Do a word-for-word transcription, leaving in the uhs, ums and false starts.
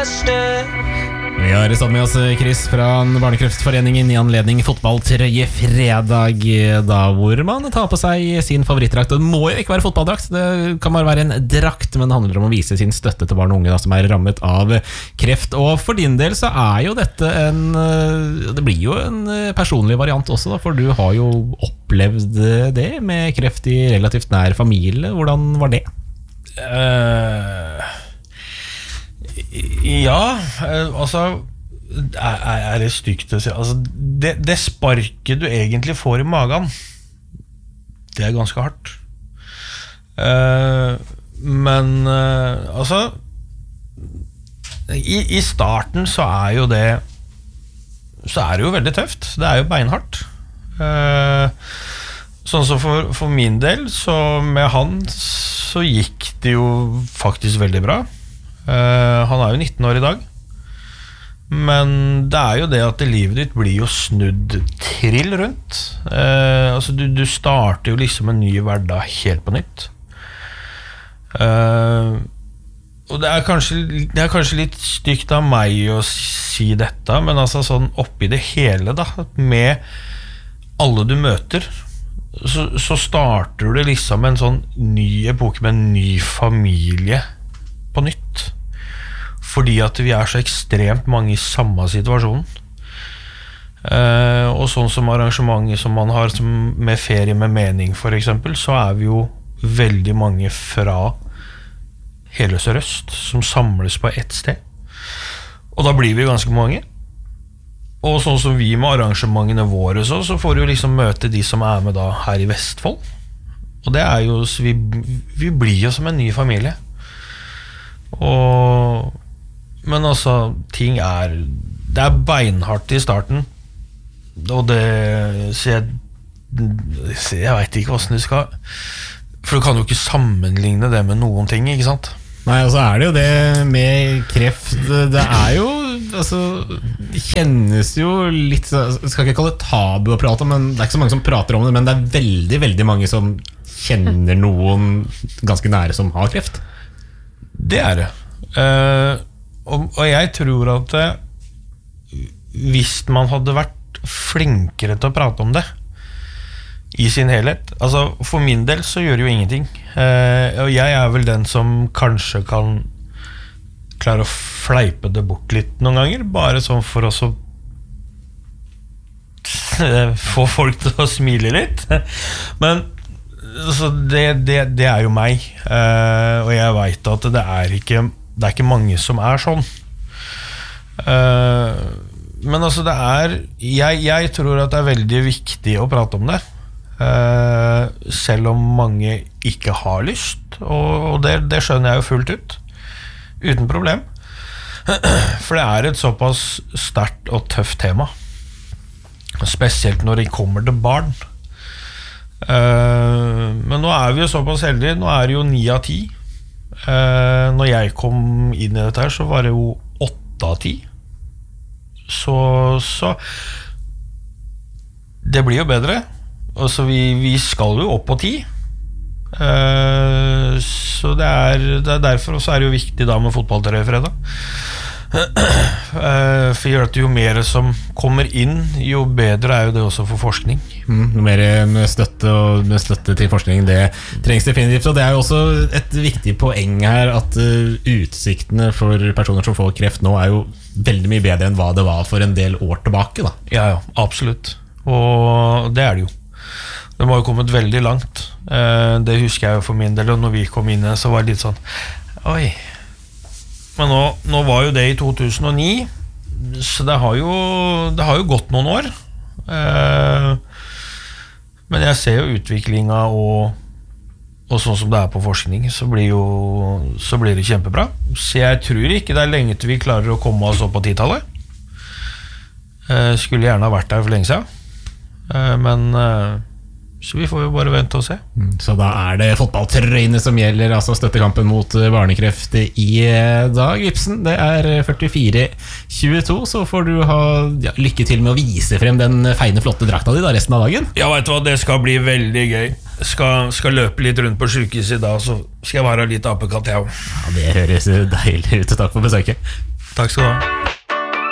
snø. Vi har satt med oss Chris fra Barnekreftforeningen i anledning fotballtrøye fredag, da hvor man tar på seg sin favorittdrakt. Det må jo ikke være fotballdrakt, det kan bare være en drakt, men det handler om å vise sin støtte til barn og unge da, som er rammet av kreft. Og for din del så er jo dette en, det blir jo en personlig variant også da, for du har jo opplevd det med kreft i relativt nær familie. Hvordan var det? Uh... Ja, altså er, er det stygt å si altså, det, det sparket du egentlig får i magen, det er ganske hardt. uh, Men uh, altså i, I starten så er jo det Så er det jo veldig tøft. Det er jo beinhardt. uh, Sånn som for, for min del, så med han så gikk det jo faktisk veldig bra. Uh, han er jo nitten år i dag. Men det er jo det at livet ditt blir jo snudd trill rundt. uh, Altså du, du starter jo liksom en ny hverdag helt på nytt. uh, Og det er, kanskje, det er kanskje litt stygt av meg å si dette, men altså sånn oppi det hele da, med alle du møter, så, så starter du liksom en sånn ny epoke med en ny familie på nytt, fordi at vi er så ekstremt mange i samme situasjon. uh, og sånn som arrangementet som man har som med ferie med mening for eksempel, så er vi jo veldig mange fra hele Sør-Øst som samles på ett sted, og da blir vi ganske mange. Og sånn som vi med arrangementene våre så, så får du jo liksom møte de som er med da her i Vestfold, og det er jo vi, vi blir jo som en ny familie. Og, men altså ting er det er beinhardt i starten, og det så jeg, jeg vet ikke hvordan du skal, for du kan jo ikke sammenligne det med noen ting, ikke sant? Nei, og så er det jo det med kreft, det er jo altså, det kjennes jo litt, jeg skal ikke kalle det tabu å prate om, men det er ikke så mange som prater om det, men det er veldig, veldig mange som kjenner noen ganske nære som har kreft. Det er det. Uh, og, og jeg tror at uh, hvis man hadde vært flinkere til å prate om det i sin helhet, altså for min del så gjør det jo ingenting. uh, og jeg er vel den som kanskje kan klare å fleipe det bort litt noen ganger, bare sånn for å så få folk til å smile litt. Men så det, det, det er jo meg, uh, og jeg vet at det er ikke det er ikke mange som er sånn. uh, men altså det er jeg, jeg tror at det er veldig viktig å prate om det, uh, selv om mange ikke har lyst, og, og det, det skjønner jeg jo fullt ut uten problem, for det er et såpass sterkt og tøft tema, spesielt når det kommer til barn. Uh, men nå er vi jo såpass heldige. Nå er det jo ni av ti. uh, Når jeg kom inn i dette her, så var det jo åtte av ti. Så, så det blir jo bedre. Altså vi, vi skal jo opp på ti. uh, Så det er, det er derfor også er det jo viktig da med fotballtrøye fredag. For gjør at jo mer som kommer inn, jo bedre er jo det også for forskning. mm, Mer med støtte og med støtte til forskning, det trengs definitivt. Og det er jo også et viktig poeng her at uh, utsiktene for personer som får kreft nå er jo veldig mye bedre enn hva det var for en del år tilbake da. Ja, ja, absolutt. Og det er det jo. De har jo kommet veldig langt. uh, Det husker jeg jo for min del. Og når vi kom inn så var det litt sånn oi. Men nå, nå var jo det i to tusen og ni, så det har jo, det har jo gått noen år. Eh, men jeg ser jo utviklinga, og, og sånn som det er på forskning, så blir, jo, så blir det kjempebra. Så jeg tror ikke det er lenge til vi klarer å komme oss opp på titallet. Eh, skulle gjerne ha vært der for lenge siden. Eh, men... Eh, så vi får jo bare vente og se. Så da er det fotballtrøyene som gjelder, altså støttekampen mot barnekreft i dag. Ibsen, det er førtifire tjueto, så får du ha ja, lykke til med å vise frem den feine, flotte drakta di da resten av dagen. Ja, vet du hva, det skal bli veldig gøy. Skal, skal løpe litt rundt på sykehuset i dag, så skal jeg være litt apekatt, jeg også. Ja, det høres deilig ut, takk for besøket. Takk skal du ha.